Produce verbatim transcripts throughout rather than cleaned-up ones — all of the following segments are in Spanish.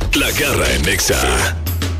La Garra en Nexa.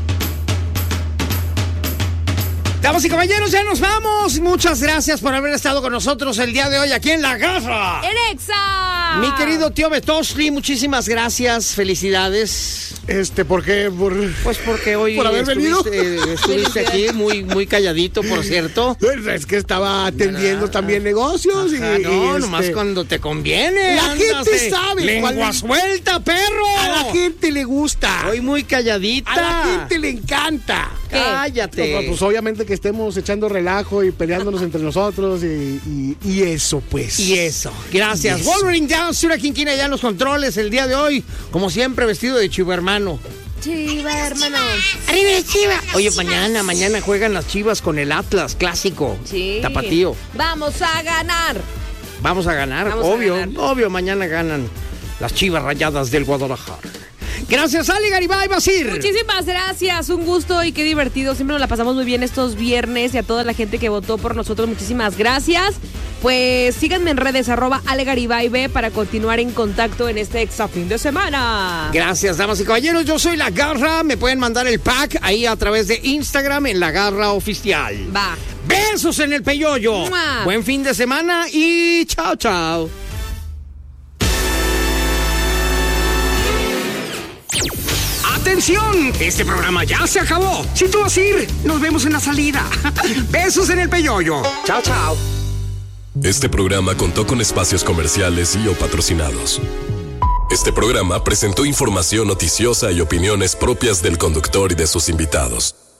Damas y caballeros, ya nos vamos. Muchas gracias por haber estado con nosotros el día de hoy aquí en La Garra en Exa. Mi querido tío Betosli, muchísimas gracias. Felicidades. Este, ¿por qué? Por... Pues porque hoy ¿Por haber estuviste, venido? estuviste aquí muy, muy calladito, por cierto. Es que estaba atendiendo ah, también negocios. Ajá, y, no, y nomás este... cuando te conviene. La gente sabe. Lengua cuál... suelta, perro. A la gente le gusta. Hoy muy calladita. A la gente le encanta. ¿Qué? Cállate. Pues, pues obviamente que estemos echando relajo y peleándonos entre nosotros y, y, y eso, pues. Y eso. Gracias. Yes. Wolverine Down, Sura Quinquina ya en los controles el día de hoy, como siempre, vestido de chivo hermano. Chiva, hermano. ¡Arriba de Chiva! Oye, mañana, mañana juegan las Chivas con el Atlas clásico. Sí. Tapatío. Vamos a ganar. Vamos a ganar, Vamos obvio, a ganar. obvio, mañana ganan las Chivas Rayadas del Guadalajara. Gracias, Ali Garibay Basir. Muchísimas gracias, un gusto y qué divertido. Siempre nos la pasamos muy bien estos viernes y a toda la gente que votó por nosotros, muchísimas gracias. Pues síganme en redes, arroba Ale Garibay B, para continuar en contacto en este Exa fin de semana. Gracias, damas y caballeros. Yo soy La Garra. Me pueden mandar el pack ahí a través de Instagram en La Garra Oficial. Va. Besos en el peyoyo. ¡Mua! Buen fin de semana y chao, chao. ¡Atención! Este programa ya se acabó. Si tú vas a ir, nos vemos en la salida. Besos en el peyoyo. Chao, chao. Este programa contó con espacios comerciales y o patrocinados. Este programa presentó información noticiosa y opiniones propias del conductor y de sus invitados.